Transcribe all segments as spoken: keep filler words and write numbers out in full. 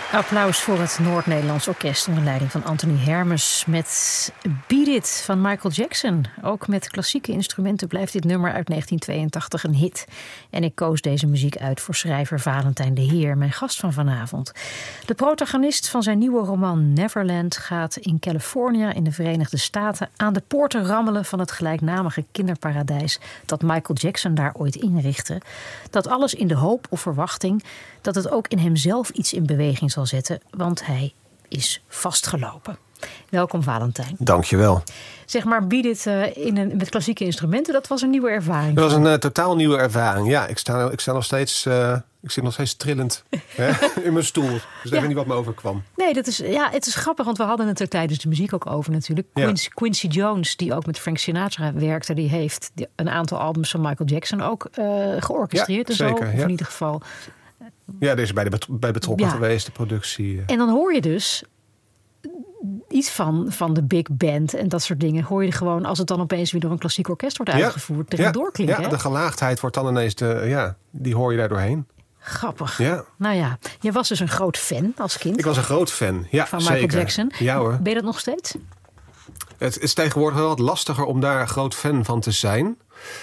Applaus voor het Noord-Nederlands Orkest onder leiding van Anthony Hermes met Beat It van Michael Jackson. Ook met klassieke instrumenten blijft dit nummer uit negentien tweeëntachtig een hit. En ik koos deze muziek uit voor schrijver Valentijn de Heer, mijn gast van vanavond. De protagonist van zijn nieuwe roman Neverland gaat in Californië in de Verenigde Staten aan de poorten rammelen van het gelijknamige kinderparadijs dat Michael Jackson daar ooit inrichtte. Dat alles in de hoop of verwachting dat het ook in hemzelf iets in beweging zal zetten, want hij is vastgelopen. Welkom Valentijn. Dankjewel. Zeg maar, bied dit uh, in een, met klassieke instrumenten, dat was een nieuwe ervaring. Dat was een uh, totaal nieuwe ervaring. Ja, ik sta, ik sta nog steeds, uh, ik zit nog steeds trillend hè, in mijn stoel. Dus ja. Dat is niet wat me overkwam. Nee, dat is, ja, het is grappig, want we hadden het er tijdens de muziek ook over natuurlijk. Ja. Quincy, Quincy Jones, die ook met Frank Sinatra werkte, die heeft een aantal albums van Michael Jackson ook uh, georchestreerd. Ja, en zeker, zo, of ja. in ieder geval. Ja, deze is bij, de, bij betrokken ja. geweest, de productie. En dan hoor je dus iets van, van de big band en dat soort dingen. Hoor je gewoon, als het dan opeens weer door een klassiek orkest wordt uitgevoerd, ja. tussendoor klinken. Ja, hè? De gelaagdheid wordt dan ineens, de, ja, die hoor je daar doorheen. Grappig. Ja. Nou ja, je was dus een groot fan als kind. Ik was een groot fan, ja, van Michael zeker. Jackson. Ja hoor. Ben je dat nog steeds? Het is tegenwoordig wel wat lastiger om daar groot fan van te zijn.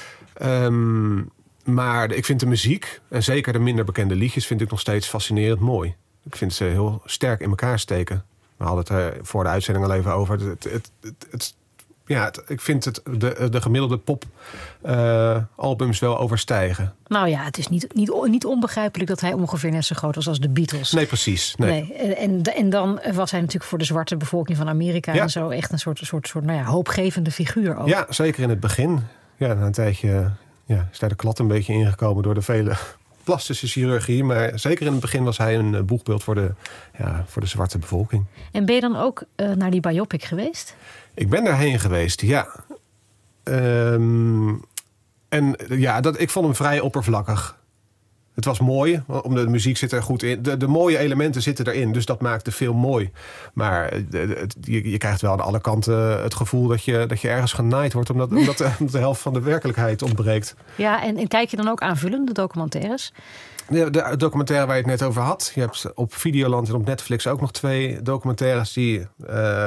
Um, Maar ik vind de muziek, en zeker de minder bekende liedjes, vind ik nog steeds fascinerend mooi. Ik vind ze heel sterk in elkaar steken. We hadden het er voor de uitzending al even over. Het, het, het, het, ja, het, ik vind het de, de gemiddelde pop uh, albums wel overstijgen. Nou ja, het is niet, niet, niet onbegrijpelijk dat hij ongeveer net zo groot was als de Beatles. Nee, precies. Nee. Nee. En, en dan was hij natuurlijk voor de zwarte bevolking van Amerika ja. en zo echt een soort, soort, soort nou ja, hoopgevende figuur ook. Ja, zeker in het begin. Ja, na een tijdje ja, is daar de klad een beetje ingekomen door de vele plastische chirurgie. Maar zeker in het begin was hij een boegbeeld voor de, ja, voor de zwarte bevolking. En ben je dan ook uh, naar die biopic geweest? Ik ben daarheen geweest, ja. Um, en ja, dat, ik vond hem vrij oppervlakkig. Het was mooi, omdat de muziek zit er goed in. De, de mooie elementen zitten erin, dus dat maakt de film mooi. Maar de, de, je, je krijgt wel aan alle kanten het gevoel dat je, dat je ergens genaaid wordt, omdat, omdat de, de helft van de werkelijkheid ontbreekt. Ja, en, en kijk je dan ook aanvullende documentaires? De, de documentaire waar je het net over had. Je hebt op Videoland en op Netflix ook nog twee documentaires die, uh,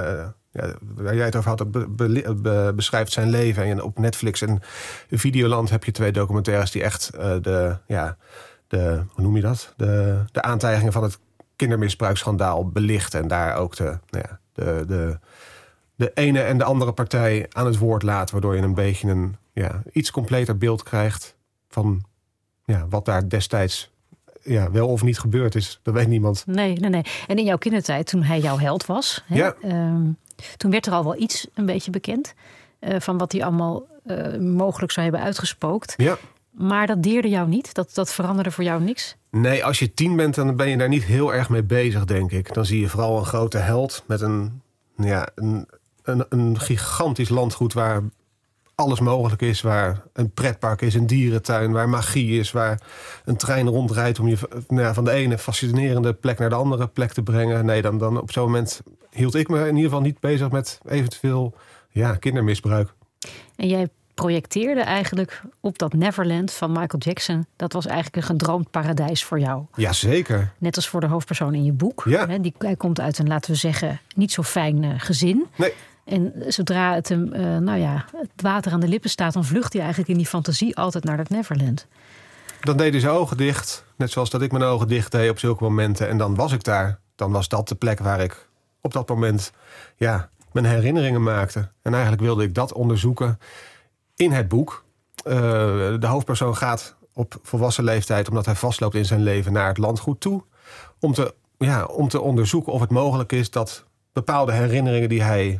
ja, waar jij het over had, be, be, be, beschrijft zijn leven. En op Netflix en Videoland heb je twee documentaires die echt uh, de, ja, de, hoe noem je dat? De, de aantijgingen van het kindermisbruiksschandaal belichten. En daar ook de, nou ja, de, de, de ene en de andere partij aan het woord laten. Waardoor je een beetje een ja, iets completer beeld krijgt van ja, wat daar destijds ja, wel of niet gebeurd is. Dat weet niemand. Nee, nee, nee. En in jouw kindertijd, toen hij jouw held was, hè, ja. um, toen werd er al wel iets een beetje bekend uh, van wat hij allemaal uh, mogelijk zou hebben uitgespookt. Ja. Maar dat deerde jou niet? Dat, dat veranderde voor jou niks? Nee, als je tien bent, dan ben je daar niet heel erg mee bezig, denk ik. Dan zie je vooral een grote held met een, ja, een, een, een gigantisch landgoed waar alles mogelijk is. Waar een pretpark is, een dierentuin, waar magie is, waar een trein rondrijdt om je nou ja, van de ene fascinerende plek naar de andere plek te brengen. Nee, dan, dan op zo'n moment hield ik me in ieder geval niet bezig met eventueel ja, kindermisbruik. En jij projecteerde eigenlijk op dat Neverland van Michael Jackson. Dat was eigenlijk een gedroomd paradijs voor jou. Jazeker. Net als voor de hoofdpersoon in je boek. Ja. Die, hij komt uit een, laten we zeggen, niet zo fijn uh, gezin. Nee. En zodra het hem, uh, nou ja, het water aan de lippen staat, dan vlucht hij eigenlijk in die fantasie altijd naar dat Neverland. Dan deed hij zijn ogen dicht. Net zoals dat ik mijn ogen dicht deed op zulke momenten. En dan was ik daar. Dan was dat de plek waar ik op dat moment ja, mijn herinneringen maakte. En eigenlijk wilde ik dat onderzoeken in het boek. Uh, de hoofdpersoon gaat op volwassen leeftijd, omdat hij vastloopt in zijn leven, naar het landgoed toe. Om te, ja, om te onderzoeken of het mogelijk is dat bepaalde herinneringen die hij,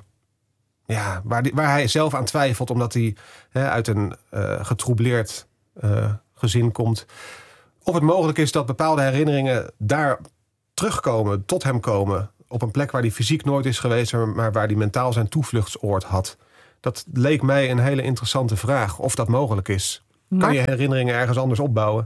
ja, waar, die, waar hij zelf aan twijfelt, omdat hij hè, uit een uh, getroubleerd uh, gezin komt. Of het mogelijk is dat bepaalde herinneringen daar terugkomen, tot hem komen, op een plek waar hij fysiek nooit is geweest, maar waar hij mentaal zijn toevluchtsoord had. Dat leek mij een hele interessante vraag, of dat mogelijk is. Maar kan je herinneringen ergens anders opbouwen?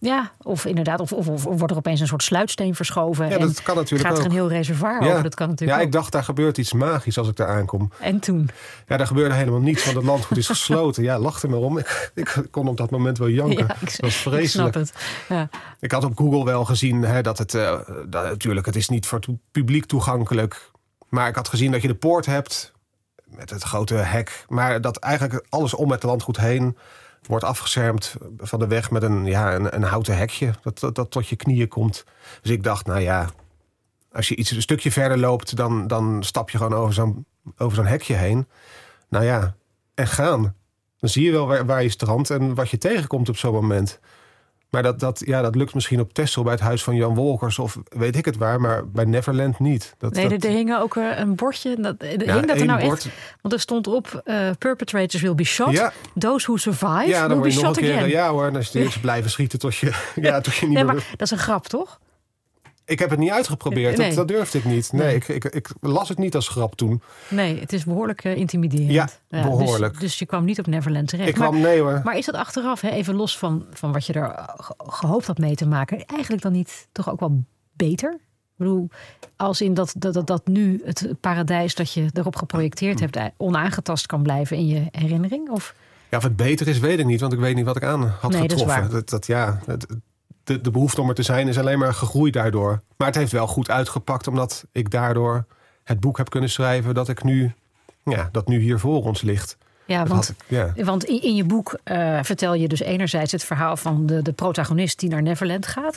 Ja, of inderdaad, of, of, of wordt er opeens een soort sluitsteen verschoven. Ja, dat kan natuurlijk gaat er ook. een heel reservoir ja. over. Dat kan natuurlijk ja, ook. ik dacht, daar gebeurt iets magisch als ik daar aankom. En toen? Ja, daar gebeurde helemaal niets, want het landgoed is gesloten. Ja, lach er maar om. Ik, ik kon op dat moment wel janken. Ja, ik, dat was vreselijk. Ik snap het. Ja. Ik had op Google wel gezien hè, dat het... Uh, dat, natuurlijk, het is niet voor het publiek toegankelijk. Maar ik had gezien dat je de poort hebt met het grote hek. Maar dat eigenlijk alles om het landgoed heen wordt afgeschermd van de weg met een, ja, een, een houten hekje. Dat, dat, dat tot je knieën komt. Dus ik dacht, nou ja, als je iets een stukje verder loopt, dan, dan stap je gewoon over zo'n, over zo'n hekje heen. Nou ja, en gaan. Dan zie je wel waar, waar je strandt en wat je tegenkomt op zo'n moment. Maar dat, dat, ja, dat lukt misschien op Texel bij het huis van Jan Wolkers of weet ik het waar, maar bij Neverland niet. Dat, nee, dat, er hing ook een bordje. Dat, ja, hing dat er nou bord. echt? Want er stond op, uh, perpetrators will be shot. Ja. Those who survive ja, dan will be je nog shot een keer, again. Ja hoor, dan is het eerst blijven schieten tot je, ja, tot je niet nee, meer... maar dat is een grap, toch? Ik heb het niet uitgeprobeerd, nee. dat, dat durfde ik niet. Nee, nee. Ik, ik, ik las het niet als grap toen. Nee, het is behoorlijk uh, intimiderend. Ja, ja behoorlijk. Dus, dus je kwam niet op Neverland terecht. Ik kwam, maar, nee hoor. Maar is dat achteraf, hè, even los van, van wat je er gehoopt had mee te maken, eigenlijk dan niet toch ook wel beter? Ik bedoel, als in dat, dat, dat, dat nu het paradijs dat je erop geprojecteerd hebt onaangetast kan blijven in je herinnering? Of? Ja, of het beter is, weet ik niet. Want ik weet niet wat ik aan had nee, getroffen. Dat is waar. Dat, dat, ja, het, de, de behoefte om er te zijn is alleen maar gegroeid daardoor. Maar het heeft wel goed uitgepakt, omdat ik daardoor het boek heb kunnen schrijven dat ik nu, ja, dat nu hier voor ons ligt. Ja, want, ik, ja. want in, in je boek uh, vertel je dus enerzijds het verhaal van de, de protagonist die naar Neverland gaat.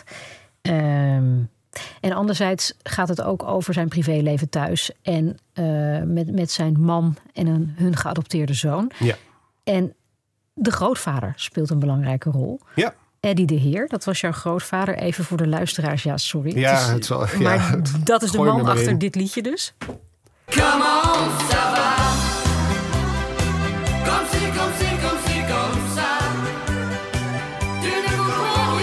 Um, en anderzijds gaat het ook over zijn privéleven thuis en uh, met, met zijn man en een, hun geadopteerde zoon. Ja. En de grootvader speelt een belangrijke rol. Ja. Eddie de Heer, dat was jouw grootvader. Even voor de luisteraars, ja, sorry. Ja, het is, het zal, ja, maar het, dat is de man achter in. dit liedje dus. Come on, ça va. Comme si, comme si, comme si, comme ça. Tu ne comprends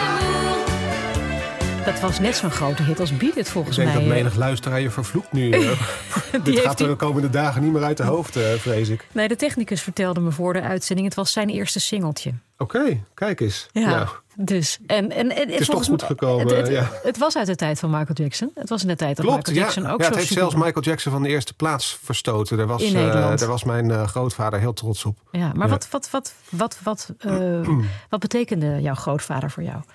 rien. Dat was net zo'n grote hit als Beat It volgens mij. Ik denk mij. dat menig luisteraar je vervloekt nu. Dit gaat de komende dagen niet meer uit de hoofd, uh, vrees ik. Nee, de technicus vertelde me voor de uitzending. Het was zijn eerste singeltje. Oké, okay, kijk eens. Ja, nou. dus. En, en, en, het is toch goed gekomen. Het, het, ja. het was uit de tijd van Michael Jackson. Het was in de tijd dat Klopt, Michael Jackson ja. ook ja, zo het heeft zelfs Michael Jackson van de eerste plaats verstoten. Daar was, in Nederland. Uh, daar was mijn uh, grootvader heel trots op. Ja, maar ja. wat, wat, wat, wat, wat, uh, wat betekende jouw grootvader voor jou?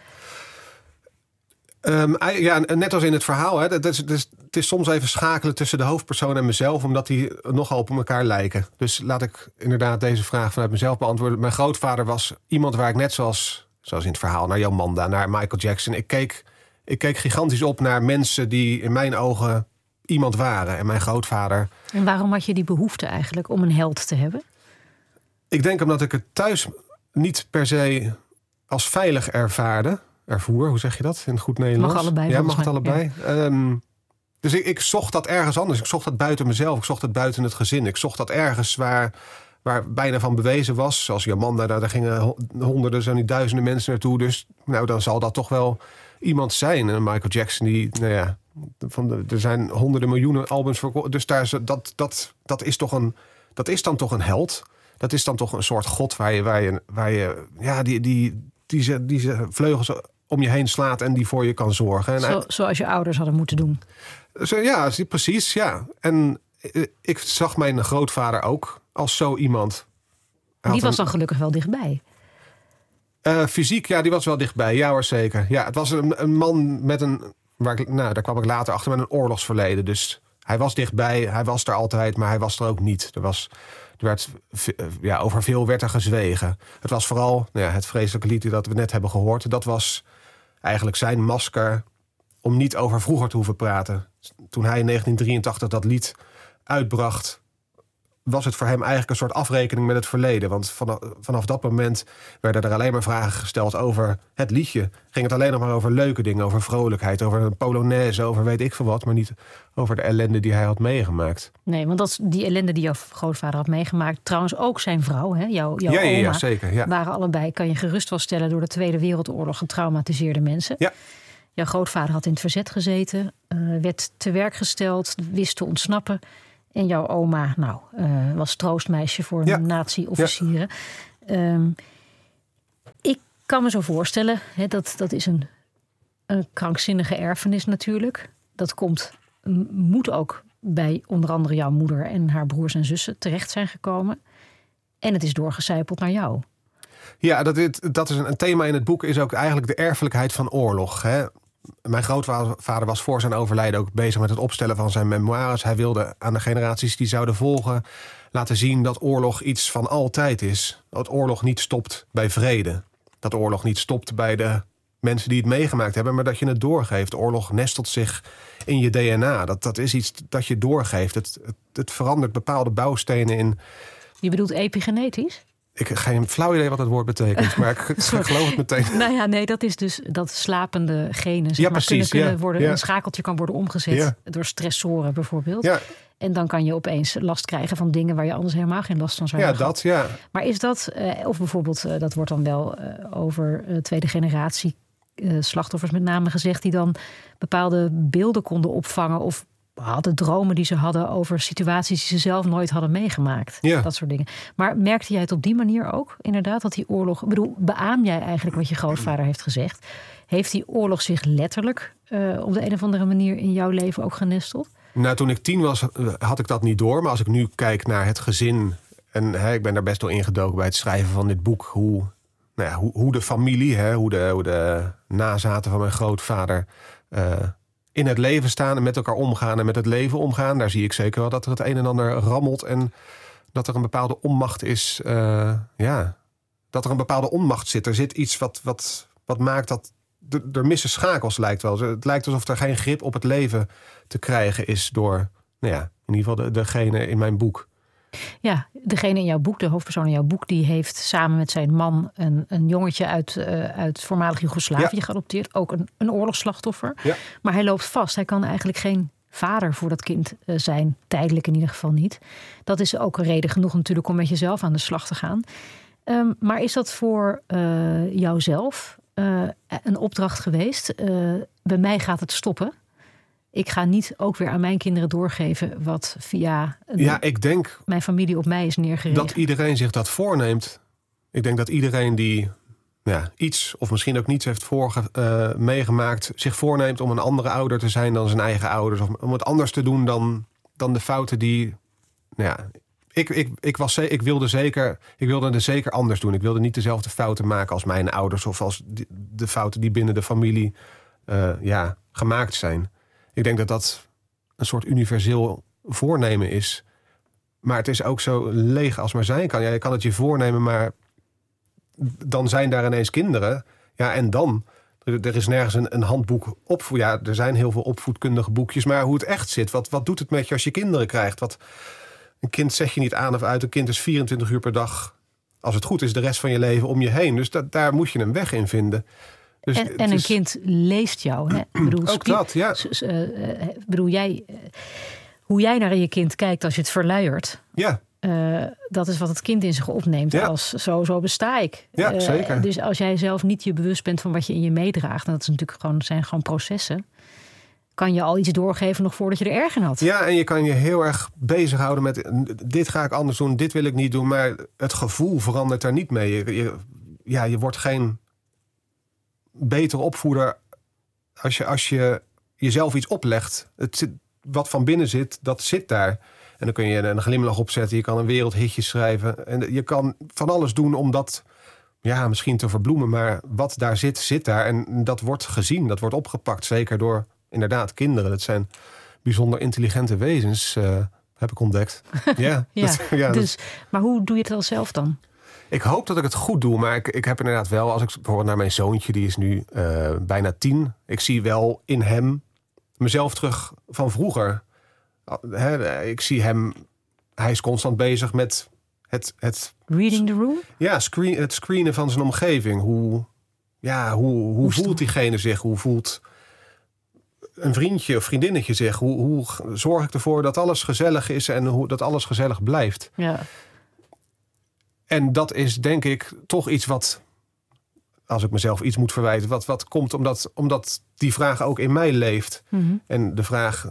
Um, ja, net als in het verhaal. Hè, het, is, het, is, het is soms even schakelen tussen de hoofdpersoon en mezelf, omdat die nogal op elkaar lijken. Dus laat ik inderdaad deze vraag vanuit mezelf beantwoorden. Mijn grootvader was iemand waar ik net zoals, zoals in het verhaal naar Jomanda, naar Michael Jackson. Ik keek, ik keek gigantisch op naar mensen die in mijn ogen iemand waren. En mijn grootvader. En waarom had je die behoefte eigenlijk om een held te hebben? Ik denk omdat ik het thuis niet per se als veilig ervaarde. Ervoer, hoe zeg je dat in goed Nederlands? Mag allebei. Ja, mag het mij. allebei. Ja. Um, dus ik, ik zocht dat ergens anders. Ik zocht dat buiten mezelf. Ik zocht dat buiten het gezin. Ik zocht dat ergens waar, waar bijna van bewezen was. Zoals Jomanda, daar, daar gingen honderden, zo niet duizenden mensen naartoe. Dus nou, dan zal dat toch wel iemand zijn. En Michael Jackson, die, nou ja, van de, er zijn honderden miljoenen albums verkocht. Dus daar, dat, dat, dat, is toch een, dat is dan toch een held. Dat is dan toch een soort god waar je, waar je, waar je ja, die, die, die, die, die, die vleugels om je heen slaat en die voor je kan zorgen. En Zo, zoals je ouders hadden moeten doen. Zo, ja, precies, ja. En ik zag mijn grootvader ook als zo iemand. Die was een, dan gelukkig wel dichtbij. Uh, fysiek, ja, die was wel dichtbij. Ja hoor, zeker. Ja, het was een, een man met een, waar ik, nou, daar kwam ik later achter, met een oorlogsverleden. Dus hij was dichtbij, hij was er altijd, maar hij was er ook niet. Er was... Er werd, ja, over veel werd er gezwegen. Het was vooral nou ja, het vreselijke lied dat we net hebben gehoord. Dat was eigenlijk zijn masker om niet over vroeger te hoeven praten. Toen hij in negentien drieëntachtig dat lied uitbracht, was het voor hem eigenlijk een soort afrekening met het verleden. Want vanaf, vanaf dat moment werden er alleen maar vragen gesteld over het liedje. Ging het alleen nog maar over leuke dingen, over vrolijkheid, over een polonaise, over weet ik veel wat, maar niet over de ellende die hij had meegemaakt. Nee, want dat, die ellende die jouw grootvader had meegemaakt, trouwens ook zijn vrouw, hè, jouw, jouw ja, ja, oma, ja, zeker, ja. waren allebei, kan je gerust wel stellen, door de Tweede Wereldoorlog getraumatiseerde mensen. Ja. Jouw grootvader had in het verzet gezeten, uh, werd te werk gesteld, wist te ontsnappen. En jouw oma, nou, uh, was troostmeisje voor ja. nazi-officieren. Ja. Um, ik kan me zo voorstellen, hè, dat, dat is een, een krankzinnige erfenis natuurlijk. Dat komt, m- moet ook bij onder andere jouw moeder en haar broers en zussen terecht zijn gekomen. En het is doorgecijpeld naar jou. Ja, dat, dit, dat is een, een thema in het boek, is ook eigenlijk de erfelijkheid van oorlog. Hè. Mijn grootvader was voor zijn overlijden ook bezig met het opstellen van zijn memoires. Hij wilde aan de generaties die zouden volgen laten zien dat oorlog iets van altijd is. Dat oorlog niet stopt bij vrede. Dat oorlog niet stopt bij de mensen die het meegemaakt hebben, maar dat je het doorgeeft. Oorlog nestelt zich in je D N A. Dat, dat is iets dat je doorgeeft. Het, het, het verandert bepaalde bouwstenen in. Je bedoelt epigenetisch? Ik heb geen flauw idee wat het woord betekent, maar ik, ik geloof het meteen. Nou ja, nee, dat is dus dat slapende genen zeg Ja, maar, precies, kunnen, kunnen ja, worden, ja. een schakeltje kan worden omgezet Ja. door stressoren bijvoorbeeld. Ja, En dan kan je opeens last krijgen van dingen waar je anders helemaal geen last van zou ja hebben. dat, ja. Maar is dat, eh, of bijvoorbeeld, eh, dat wordt dan wel eh, over eh, tweede generatie eh, slachtoffers met name gezegd, die dan bepaalde beelden konden opvangen of hadden dromen die ze hadden over situaties die ze zelf nooit hadden meegemaakt. Ja. Dat soort dingen. Maar merkte jij het op die manier ook inderdaad, dat die oorlog, ik bedoel, beaam jij eigenlijk wat je grootvader heeft gezegd? Heeft die oorlog zich letterlijk eh, op de een of andere manier in jouw leven ook genesteld? Nou, toen ik tien was, eh, had ik dat niet door. Maar als ik nu kijk naar het gezin, en hè, ik ben daar best wel ingedoken bij het schrijven van dit boek, hoe, nou ja, hoe, hoe de familie, hè, hoe, de, hoe de nazaten van mijn grootvader uh, in het leven staan en met elkaar omgaan en met het leven omgaan. Daar zie ik zeker wel dat er het een en ander rammelt en dat er een bepaalde onmacht is. Uh, ja, dat er een bepaalde onmacht zit. Er zit iets wat, wat, wat maakt dat de, er missen schakels, lijkt wel. Het lijkt alsof er geen grip op het leven te krijgen is door, nou ja, in ieder geval de, degene in mijn boek. Ja, degene in jouw boek, de hoofdpersoon in jouw boek, die heeft samen met zijn man een, een jongetje uit, uh, uit voormalig Joegoslavië Ja. geadopteerd. Ook een, een oorlogsslachtoffer. Ja. Maar hij loopt vast. Hij kan eigenlijk geen vader voor dat kind uh, zijn. Tijdelijk in ieder geval niet. Dat is ook een reden genoeg natuurlijk om met jezelf aan de slag te gaan. Um, maar is dat voor uh, jouzelf uh, een opdracht geweest? Uh, bij mij gaat het stoppen. Ik ga niet ook weer aan mijn kinderen doorgeven wat via de, Ja, ik denk mijn familie op mij is neergeregen. dat iedereen zich dat voorneemt. Ik denk dat iedereen die ja, iets of misschien ook niets heeft voorge, uh, meegemaakt, zich voorneemt om een andere ouder te zijn dan zijn eigen ouders. Of om het anders te doen dan, dan de fouten die. Nou ja, ik, ik, ik, was, ik, wilde zeker, ik wilde het zeker anders doen. Ik wilde niet dezelfde fouten maken als mijn ouders of als die, de fouten die binnen de familie uh, ja, gemaakt zijn. Ik denk dat dat een soort universeel voornemen is. Maar het is ook zo leeg als maar zijn kan. Ja, je kan het je voornemen, maar dan zijn daar ineens kinderen. Ja, en dan? Er, er is nergens een, een handboek op. Ja, er zijn heel veel opvoedkundige boekjes. Maar hoe het echt zit, wat, wat doet het met je als je kinderen krijgt? Wat, een kind zet je niet aan of uit. Een kind is vierentwintig uur per dag, als het goed is, de rest van je leven om je heen. Dus dat, daar moet je een weg in vinden. Dus en en een is, kind leest jou. Hè? Ik bedoel, ook dat, ja. S, s, uh, bedoel, jij, uh, hoe jij naar je kind kijkt als je het verluiert. Ja. Uh, dat is wat het kind in zich opneemt. Ja. Als zo, zo besta ik. Ja, uh, zeker. Dus als jij zelf niet je bewust bent van wat je in je meedraagt. En dat is natuurlijk gewoon, zijn gewoon processen. Kan je al iets doorgeven nog voordat je er erg in had. Ja, en je kan je heel erg bezighouden met dit ga ik anders doen, dit wil ik niet doen. Maar het gevoel verandert daar niet mee. Je, je, ja, je wordt geen beter opvoeder als je, als je jezelf iets oplegt. Het zit, wat van binnen zit, dat zit daar. En dan kun je een glimlach opzetten. Je kan een wereldhitje schrijven. En je kan van alles doen om dat ja, misschien te verbloemen. Maar wat daar zit, zit daar. En dat wordt gezien, dat wordt opgepakt. Zeker door inderdaad kinderen. Dat zijn bijzonder intelligente wezens, uh, heb ik ontdekt. Ja, ja, dat, ja dus, dat, maar hoe doe je het dan zelf dan? Ik hoop dat ik het goed doe, maar ik, ik heb inderdaad wel, als ik bijvoorbeeld naar mijn zoontje, die is nu uh, bijna tien. Ik zie wel in hem mezelf terug van vroeger. He, ik zie hem, hij is constant bezig met het... het Reading the room? Ja, screen, het screenen van zijn omgeving. Hoe, ja, hoe, hoe, hoe voelt diegene zich? Hoe voelt een vriendje of vriendinnetje zich? Hoe, hoe zorg ik ervoor dat alles gezellig is en hoe, dat alles gezellig blijft? Ja. En dat is denk ik toch iets wat, als ik mezelf iets moet verwijten, wat, wat komt omdat, omdat die vraag ook in mij leeft. Mm-hmm. En de vraag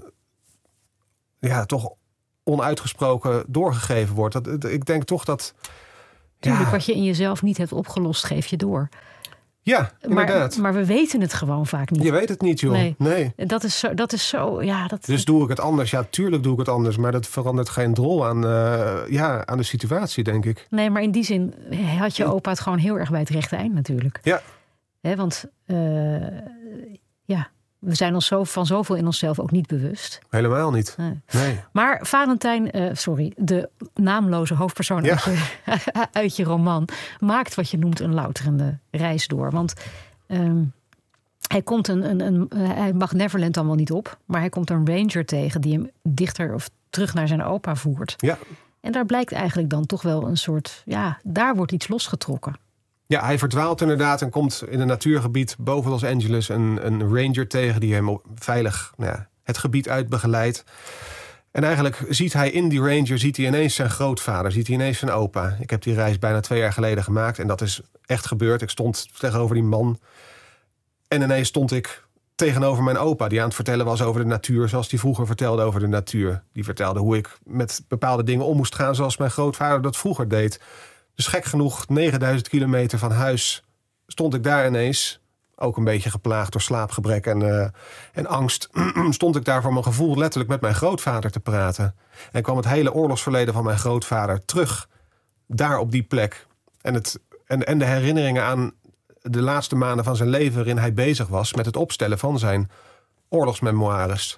ja, toch onuitgesproken doorgegeven wordt. Dat, ik denk toch dat... Tuurlijk, ja, wat je in jezelf niet hebt opgelost, geef je door. Ja, inderdaad. Maar, maar we weten het gewoon vaak niet. Je weet het niet, joh. Nee. nee. Dat is zo, dat is zo ja. Dat, Dus doe ik het anders? Ja, tuurlijk doe ik het anders. Maar dat verandert geen drol aan, uh, ja, aan de situatie, denk ik. Nee, maar in die zin had je opa het gewoon heel erg bij het rechte eind natuurlijk. Ja. He, want uh, ja, we zijn ons zo, van zoveel in onszelf ook niet bewust. Helemaal niet. Nee. nee. Maar Valentijn, uh, sorry, de naamloze hoofdpersoon ja. uit, je, uit je roman, maakt wat je noemt een louterende reis door. Want um, hij komt een, een, een, hij mag Neverland dan wel niet op, maar hij komt een ranger tegen die hem dichter of terug naar zijn opa voert. Ja. En daar blijkt eigenlijk dan toch wel een soort, ja, daar wordt iets losgetrokken. Ja, hij verdwaalt inderdaad en komt in een natuurgebied boven Los Angeles een, een ranger tegen die hem veilig nou ja, het gebied uit begeleidt. En eigenlijk ziet hij in die ranger ziet hij ineens zijn grootvader, ziet hij ineens zijn opa. Ik heb die reis bijna twee jaar geleden gemaakt en dat is echt gebeurd. Ik stond tegenover die man en ineens stond ik tegenover mijn opa die aan het vertellen was over de natuur, zoals hij vroeger vertelde over de natuur. Die vertelde hoe ik met bepaalde dingen om moest gaan zoals mijn grootvader dat vroeger deed. Dus gek genoeg, negenduizend kilometer van huis stond ik daar ineens, ook een beetje geplaagd door slaapgebrek en, uh, en angst, stond ik daar voor mijn gevoel letterlijk met mijn grootvader te praten. En kwam het hele oorlogsverleden van mijn grootvader terug, daar op die plek. En, het, en, en de herinneringen aan de laatste maanden van zijn leven waarin hij bezig was met het opstellen van zijn oorlogsmemoires.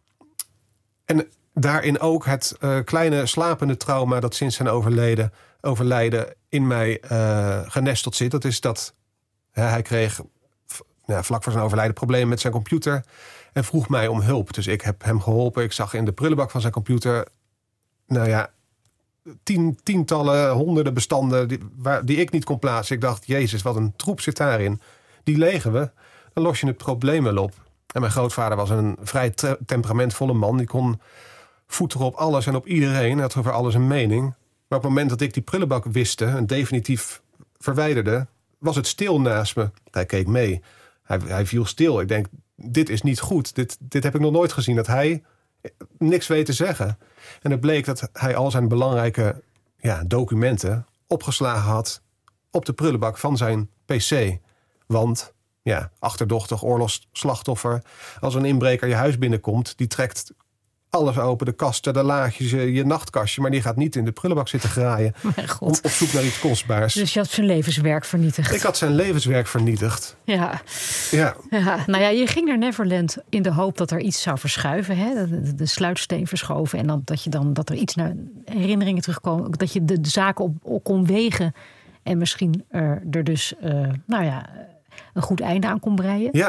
En daarin ook het uh, kleine slapende trauma dat sinds zijn overleden, overlijden in mij uh, genesteld zit. Dat is dat uh, hij kreeg v- nou, vlak voor zijn overlijden problemen met zijn computer en vroeg mij om hulp. Dus ik heb hem geholpen. Ik zag in de prullenbak van zijn computer, nou ja, tien, tientallen, honderden bestanden die, waar, die ik niet kon plaatsen. Ik dacht, jezus, wat een troep zit daarin. Die legen we, dan los je het probleem wel op. En mijn grootvader was een vrij te- temperamentvolle man. Die kon voeteren op alles en op iedereen. Hij had over alles een mening. Maar op het moment dat ik die prullenbak wiste en definitief verwijderde, was het stil naast me. Hij keek mee. Hij, hij viel stil. Ik denk, dit is niet goed. Dit, dit heb ik nog nooit gezien. Dat hij niks weet te zeggen. En het bleek dat hij al zijn belangrijke ja, documenten opgeslagen had op de prullenbak van zijn P C. Want, ja, achterdochtig oorlogsslachtoffer, als een inbreker je huis binnenkomt, die trekt alles open, de kasten, de laagjes, je, je nachtkastje, maar die gaat niet in de prullenbak zitten graaien om, op zoek naar iets kostbaars. Dus je had zijn levenswerk vernietigd. Ik had zijn levenswerk vernietigd. Ja. Ja. ja. Nou ja, je ging naar Neverland in de hoop dat er iets zou verschuiven, hè? De, de sluitsteen verschoven en dan dat je dan dat er iets naar herinneringen terugkomen, dat je de, de zaken op, op kon wegen en misschien er, er dus, uh, nou ja, een goed einde aan kon breien. Ja.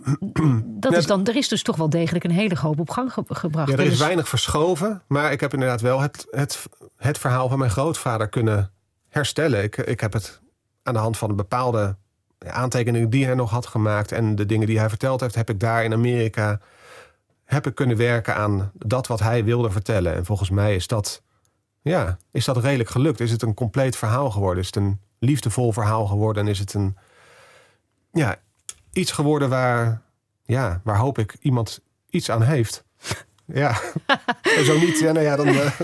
Dat ja, is dan, er is dus toch wel degelijk een hele hoop op gang ge- gebracht. Ja, er is dus weinig verschoven, maar ik heb inderdaad wel het, het, het verhaal van mijn grootvader kunnen herstellen. Ik, ik heb het aan de hand van bepaalde aantekeningen die hij nog had gemaakt en de dingen die hij verteld heeft, heb ik daar in Amerika heb ik kunnen werken aan dat wat hij wilde vertellen. En volgens mij is dat, ja, is dat redelijk gelukt. Is het een compleet verhaal geworden? Is het een liefdevol verhaal geworden? En is het een, ja, iets geworden waar, ja, waar hoop ik iemand iets aan heeft. Ja, en zo niet. Ja, nou ja, dan. Uh,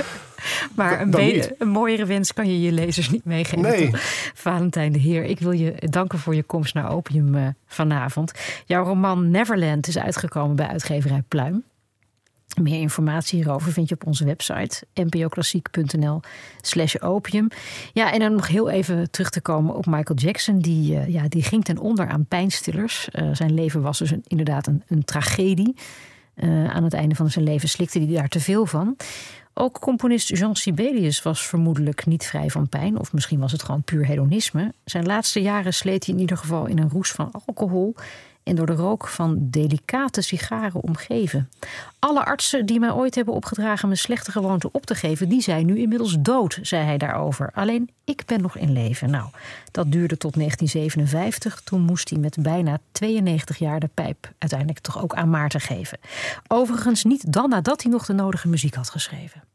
maar een, be- een mooiere wens kan je je lezers niet meegeven. Nee. Valentijn de Heer, ik wil je danken voor je komst naar Opium uh, vanavond. Jouw roman Neverland is uitgekomen bij uitgeverij Pluim. Meer informatie hierover vind je op onze website npoklassiek.nl slash opium. Ja, en dan nog heel even terug te komen op Michael Jackson. Die, uh, ja, die ging ten onder aan pijnstillers. Uh, zijn leven was dus een, inderdaad een, een tragedie. Uh, aan het einde van zijn leven slikte hij daar te veel van. Ook componist Jean Sibelius was vermoedelijk niet vrij van pijn. Of misschien was het gewoon puur hedonisme. Zijn laatste jaren sleet hij in ieder geval in een roes van alcohol en door de rook van delicate sigaren omgeven. Alle artsen die mij ooit hebben opgedragen mijn slechte gewoonte op te geven, die zijn nu inmiddels dood, zei hij daarover. Alleen ik ben nog in leven. Nou, dat duurde tot negentien zevenenvijftig. Toen moest hij met bijna tweeënnegentig jaar de pijp uiteindelijk toch ook aan Maarten geven. Overigens niet dan nadat hij nog de nodige muziek had geschreven.